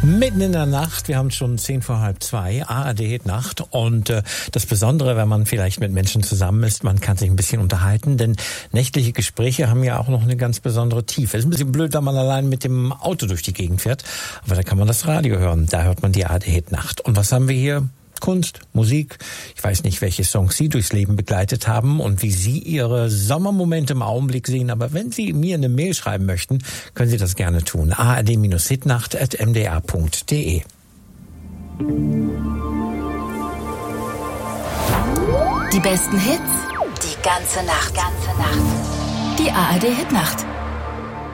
Mitten in der Nacht, wir haben schon 1:10, ARD Hitnacht. Und das Besondere, wenn man vielleicht mit Menschen zusammen ist, man kann sich ein bisschen unterhalten, denn nächtliche Gespräche haben ja auch noch eine ganz besondere Tiefe. Es ist ein bisschen blöd, wenn man allein mit dem Auto durch die Gegend fährt, aber da kann man das Radio hören, da hört man die ARD Hitnacht. Und was haben wir hier? Kunst, Musik. Ich weiß nicht, welche Songs Sie durchs Leben begleitet haben und wie Sie Ihre Sommermomente im Augenblick sehen. Aber wenn Sie mir eine Mail schreiben möchten, können Sie das gerne tun. ard-hitnacht@mdr.de. Die besten Hits, die ganze Nacht. Die ARD Hitnacht.